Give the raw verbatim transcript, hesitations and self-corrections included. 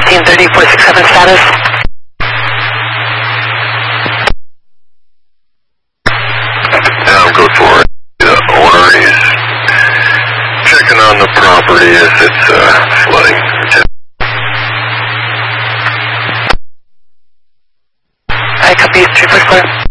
fifteen thirty, four six seven status. Yeah, go for it. The owner is checking on the property as it's uh, flooding. I copy three four four.